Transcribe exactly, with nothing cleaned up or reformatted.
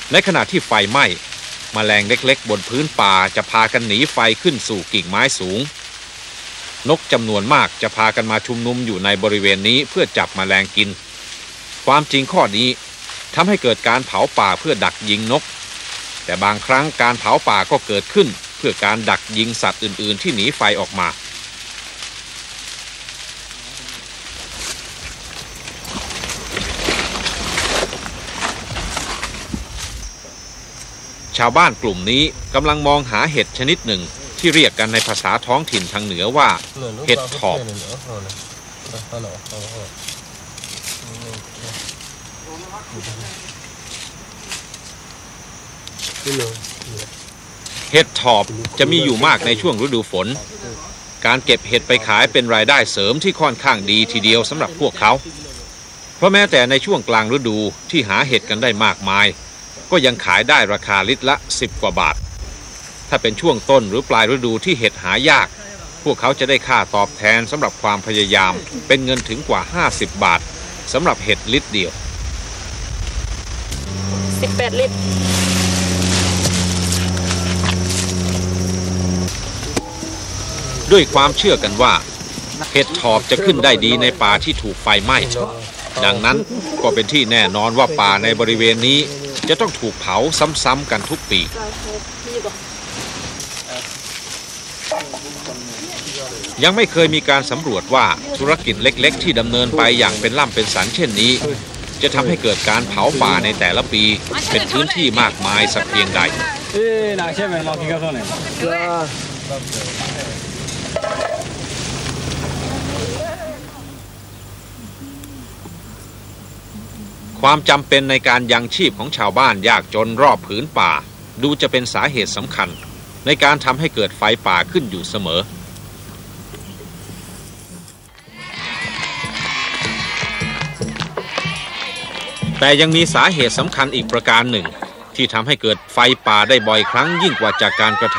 ในขณะที่ไฟไหม้แมลงเล็กๆบนพื้นป่าจะพากันหนีไฟขึ้นสู่กิ่งไม้สูงนกจำนวนมากจะพากันมาชุมนุมอยู่ในบริเวณนี้เพื่อจับแมลงกินความจริงข้อนี้ทำให้เกิดการเผาป่าเพื่อดักยิงนกแต่บางครั้งการเผาป่าก็เกิดขึ้นเพื่อการดักยิงสัตว์อื่นๆที่หนีไฟออกมาชาวบ้านกลุ่มนี้กำลังมองหาเห็ดชนิดหนึ่งที่เรียกกันในภาษาท้องถิ่นทางเหนือว่าเห็ดถอบเห็ดถอบจะมีอยู่มากในช่วงฤดูฝนการเก็บเห็ดไปขายเป็นรายได้เสริมที่ค่อนข้างดีทีเดียวสำหรับพวกเขาเพราะแม้แต่ในช่วงกลางฤดูที่หาเห็ดกันได้มากมายก็ยังขายได้ราคาลิตรละสิบกว่าบาทถ้าเป็นช่วงต้นหรือปลายฤดูที่เห็ดหายากพวกเขาจะได้ค่าตอบแทนสำหรับความพยายามเป็นเงินถึงกว่าห้าสิบบาทสำหรับเห็ดลิตรเดียวสิบแปดลิตรด้วยความเชื่อกันว่าเห็ดถอบจะขึ้นได้ดีในป่าที่ถูกไฟไหม้ดังนั้นก็เป็นที่แน่นอนว่าป่าในบริเวณนี้จะต้องถูกเผาซ้ำๆกันทุกปียังไม่เคยมีการสำรวจว่าธุรกิจเล็กๆที่ดำเนินไปอย่างเป็นล่ำเป็นสันเช่นนี้จะทำให้เกิดการเผาป่าในแต่ละปีเป็นพื้นที่มากมายสักเพียงใดความจำเป็นในการยังชีพของชาวบ้านยากจนรอบผืนป่าดูจะเป็นสาเหตุสำคัญในการทำให้เกิดไฟป่าขึ้นอยู่เสมอแต่ยังมีสาเหตุสำคัญอีกประการหนึ่งที่ทำให้เกิดไฟป่าได้บ่อยครั้งยิ่งกว่าจากการกระทำ